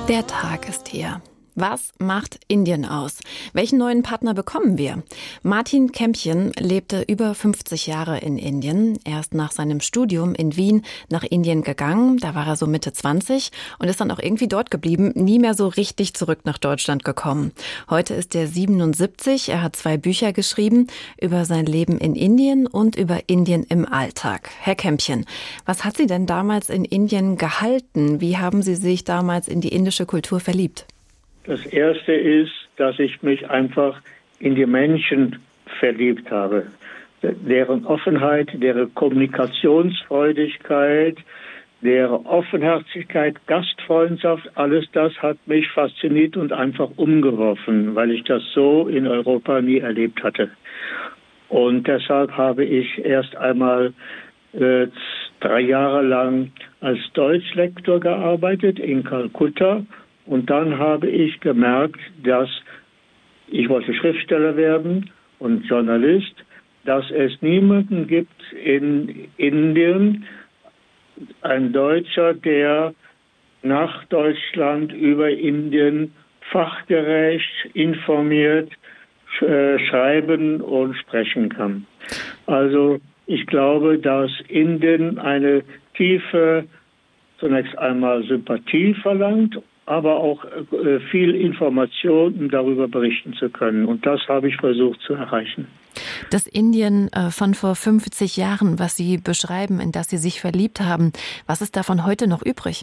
Der Tag ist hier. Was macht Indien aus? Welchen neuen Partner bekommen wir? Martin Kempchen lebte über 50 Jahre in Indien. Er ist nach seinem Studium in Wien nach Indien gegangen. Da war er so Mitte 20 und ist dann auch irgendwie dort geblieben, nie mehr so richtig zurück nach Deutschland gekommen. Heute ist er 77. Er hat 2 Bücher geschrieben über sein Leben in Indien und über Indien im Alltag. Herr Kempchen, was hat Sie denn damals in Indien gehalten? Wie haben Sie sich damals in die indische Kultur verliebt? Das Erste ist, dass ich mich einfach in die Menschen verliebt habe. Deren Offenheit, deren Kommunikationsfreudigkeit, deren Offenherzigkeit, Gastfreundschaft, alles das hat mich fasziniert und einfach umgeworfen, weil ich das so in Europa nie erlebt hatte. Und deshalb habe ich erst einmal 3 Jahre lang als Deutschlektor gearbeitet in Kalkutta. Und dann habe ich gemerkt, dass ich wollte Schriftsteller werden und Journalist, dass es niemanden gibt in Indien, ein Deutscher, der nach Deutschland über Indien fachgerecht, informiert schreiben und sprechen kann. Also ich glaube, dass Indien eine tiefe, zunächst einmal Sympathie verlangt, aber auch viel Information, um darüber berichten zu können. Und das habe ich versucht zu erreichen. Das Indien von vor 50 Jahren, was Sie beschreiben, in das Sie sich verliebt haben, was ist davon heute noch übrig?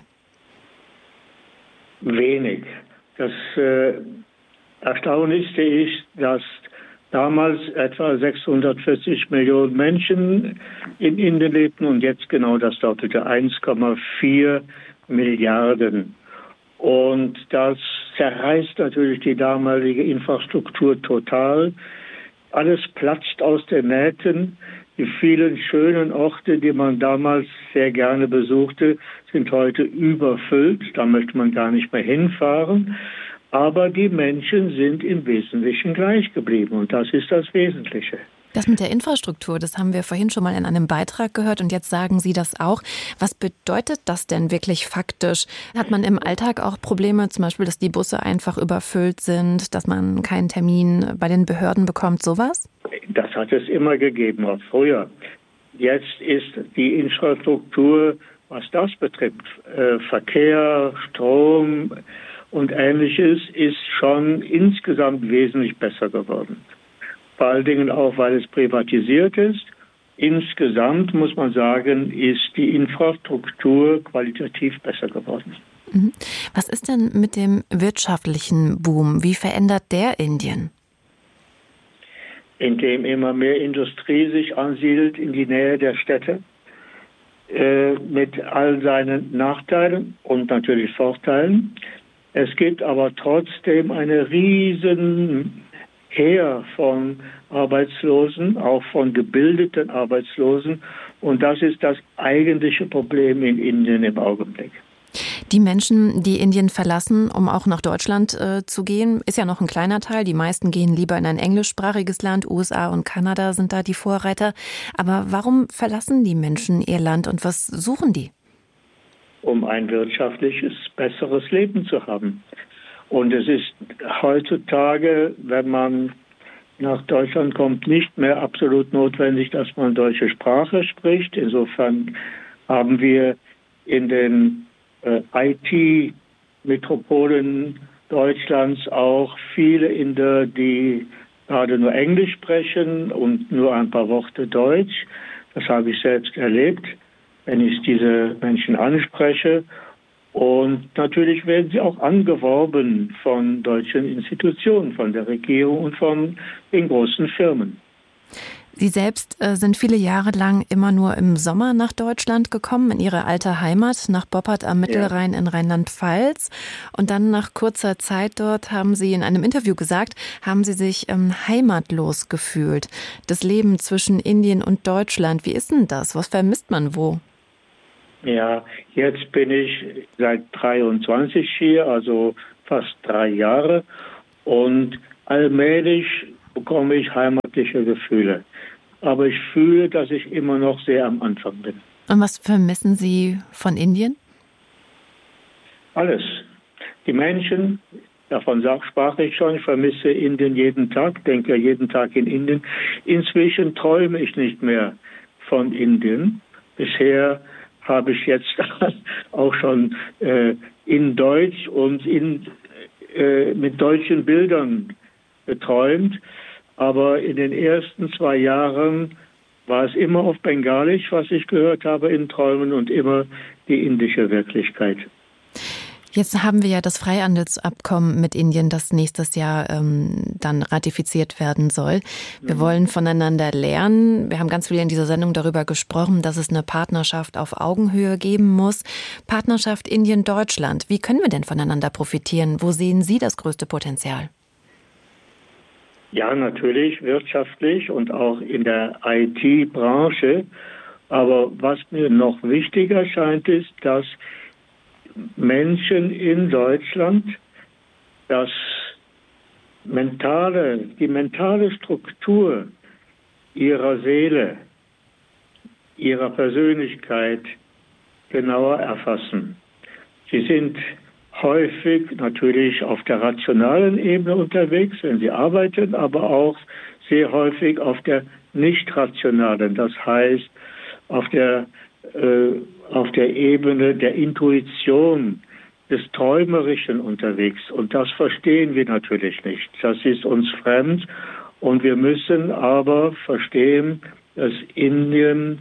Wenig. Das Erstaunlichste ist, dass damals etwa 640 Millionen Menschen in Indien lebten und jetzt genau das Doppelte, 1,4 Milliarden. Und das zerreißt natürlich die damalige Infrastruktur total. Alles platzt aus den Nähten. Die vielen schönen Orte, die man damals sehr gerne besuchte, sind heute überfüllt. Da möchte man gar nicht mehr hinfahren. Aber die Menschen sind im Wesentlichen gleich geblieben. Und das ist das Wesentliche. Das mit der Infrastruktur, das haben wir vorhin schon mal in einem Beitrag gehört und jetzt sagen Sie das auch. Was bedeutet das denn wirklich faktisch? Hat man im Alltag auch Probleme, zum Beispiel, dass die Busse einfach überfüllt sind, dass man keinen Termin bei den Behörden bekommt, sowas? Das hat es immer gegeben, auch früher. Jetzt ist die Infrastruktur, was das betrifft, Verkehr, Strom und Ähnliches, ist schon insgesamt wesentlich besser geworden. Vor allen Dingen auch, weil es privatisiert ist. Insgesamt muss man sagen, ist die Infrastruktur qualitativ besser geworden. Was ist denn mit dem wirtschaftlichen Boom? Wie verändert der Indien? Indem immer mehr Industrie sich ansiedelt in die Nähe der Städte, mit all seinen Nachteilen und natürlich Vorteilen. Es gibt aber trotzdem eine riesen Heer von Arbeitslosen, auch von gebildeten Arbeitslosen. Und das ist das eigentliche Problem in Indien im Augenblick. Die Menschen, die Indien verlassen, um auch nach Deutschland zu gehen, ist ja noch ein kleiner Teil. Die meisten gehen lieber in ein englischsprachiges Land. USA und Kanada sind da die Vorreiter. Aber warum verlassen die Menschen ihr Land und was suchen die? Um ein wirtschaftliches, besseres Leben zu haben. Und es ist heutzutage, wenn man nach Deutschland kommt, nicht mehr absolut notwendig, dass man deutsche Sprache spricht. Insofern haben wir in den IT-Metropolen Deutschlands auch viele Inder, die gerade nur Englisch sprechen und nur ein paar Worte Deutsch. Das habe ich selbst erlebt, wenn ich diese Menschen anspreche. Und natürlich werden sie auch angeworben von deutschen Institutionen, von der Regierung und von den großen Firmen. Sie selbst sind viele Jahre lang immer nur im Sommer nach Deutschland gekommen, in Ihre alte Heimat, nach Boppard am Mittelrhein in Rheinland-Pfalz. Und dann nach kurzer Zeit dort, haben Sie in einem Interview gesagt, haben Sie sich heimatlos gefühlt. Das Leben zwischen Indien und Deutschland, wie ist denn das? Was vermisst man wo? Ja, jetzt bin ich seit 23 hier, also fast 3 Jahre. Und allmählich bekomme ich heimatliche Gefühle. Aber ich fühle, dass ich immer noch sehr am Anfang bin. Und was vermissen Sie von Indien? Alles. Die Menschen, davon sprach ich schon, ich vermisse Indien jeden Tag, denke jeden Tag in Indien. Inzwischen träume ich nicht mehr von Indien. Bisher habe ich jetzt auch schon in Deutsch und mit deutschen Bildern geträumt. Aber in den ersten 2 Jahren war es immer auf Bengalisch, was ich gehört habe in Träumen, und immer die indische Wirklichkeit. Jetzt haben wir ja das Freihandelsabkommen mit Indien, das nächstes Jahr dann ratifiziert werden soll. Wir wollen voneinander lernen. Wir haben ganz viel in dieser Sendung darüber gesprochen, dass es eine Partnerschaft auf Augenhöhe geben muss. Partnerschaft Indien-Deutschland. Wie können wir denn voneinander profitieren? Wo sehen Sie das größte Potenzial? Ja, natürlich wirtschaftlich und auch in der IT-Branche. Aber was mir noch wichtiger scheint, ist, dass Menschen in Deutschland die mentale Struktur ihrer Seele, ihrer Persönlichkeit genauer erfassen. Sie sind häufig natürlich auf der rationalen Ebene unterwegs, wenn sie arbeiten, aber auch sehr häufig auf der nicht rationalen, das heißt auf der Ebene der Intuition, des Träumerischen unterwegs. Und das verstehen wir natürlich nicht. Das ist uns fremd. Und wir müssen aber verstehen, dass indische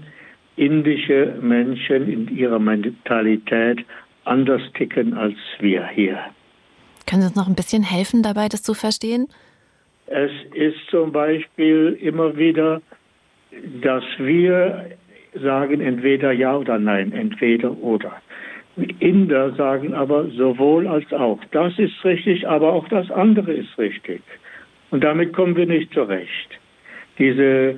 Menschen in ihrer Mentalität anders ticken als wir hier. Können Sie uns noch ein bisschen helfen dabei, das zu verstehen? Es ist zum Beispiel immer wieder, dass wir sagen entweder ja oder nein, entweder oder. Inder sagen aber sowohl als auch. Das ist richtig, aber auch das andere ist richtig. Und damit kommen wir nicht zurecht. Diese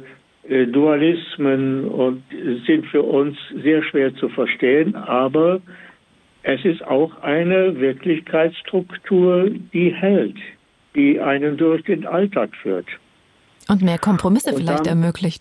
Dualismen sind für uns sehr schwer zu verstehen, aber es ist auch eine Wirklichkeitsstruktur, die hält, die einen durch den Alltag führt. Und mehr Kompromisse vielleicht ermöglicht.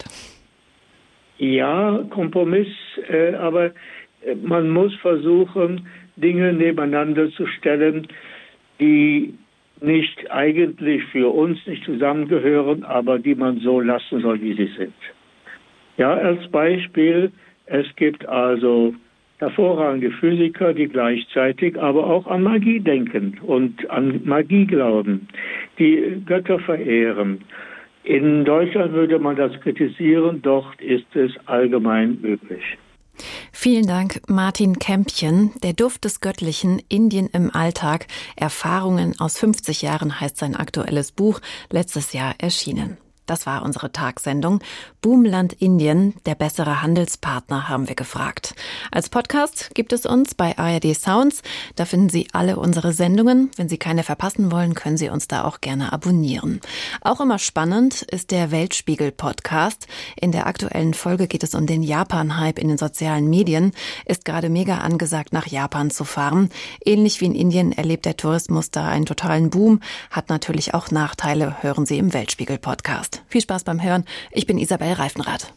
Ja, Kompromiss, aber man muss versuchen, Dinge nebeneinander zu stellen, die nicht eigentlich für uns nicht zusammengehören, aber die man so lassen soll, wie sie sind. Ja, als Beispiel, es gibt also hervorragende Physiker, die gleichzeitig aber auch an Magie denken und an Magie glauben, die Götter verehren. In Deutschland würde man das kritisieren, dort ist es allgemein üblich. Vielen Dank, Martin Kämpchen. Der Duft des Göttlichen, Indien im Alltag. Erfahrungen aus 50 Jahren heißt sein aktuelles Buch, letztes Jahr erschienen. Das war unsere Tagsendung. Boomland Indien, der bessere Handelspartner, haben wir gefragt. Als Podcast gibt es uns bei ARD Sounds. Da finden Sie alle unsere Sendungen. Wenn Sie keine verpassen wollen, können Sie uns da auch gerne abonnieren. Auch immer spannend ist der Weltspiegel-Podcast. In der aktuellen Folge geht es um den Japan-Hype in den sozialen Medien. Ist gerade mega angesagt, nach Japan zu fahren. Ähnlich wie in Indien erlebt der Tourismus da einen totalen Boom. Hat natürlich auch Nachteile, hören Sie im Weltspiegel-Podcast. Viel Spaß beim Hören. Ich bin Isabel Reifenrath.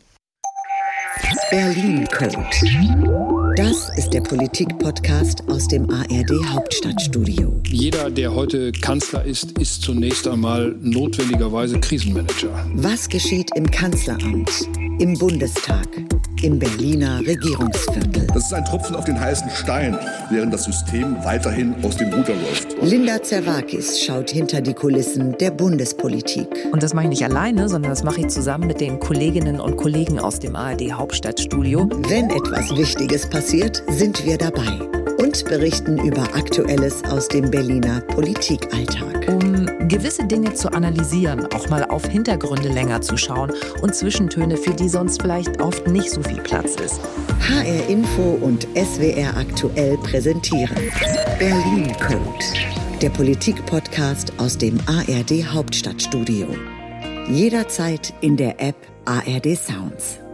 Berlin Code. Das ist der Politik-Podcast aus dem ARD Hauptstadtstudio. Jeder, der heute Kanzler ist zunächst einmal notwendigerweise Krisenmanager. Was geschieht im Kanzleramt, im Bundestag, im Berliner Regierungsviertel? Das ist ein Tropfen auf den heißen Stein, während das System weiterhin aus dem Ruder läuft. Linda Zerwakis schaut hinter die Kulissen der Bundespolitik. Und das mache ich nicht alleine, sondern das mache ich zusammen mit den Kolleginnen und Kollegen aus dem ARD Hauptstadtstudio. Wenn etwas Wichtiges passiert, sind wir dabei und berichten über Aktuelles aus dem Berliner Politikalltag. Um gewisse Dinge zu analysieren, auch mal auf Hintergründe länger zu schauen und Zwischentöne, für die sonst vielleicht oft nicht so viel Platz ist. HR Info und SWR Aktuell präsentieren Berlin Code, der Politik-Podcast aus dem ARD Hauptstadtstudio. Jederzeit in der App ARD Sounds.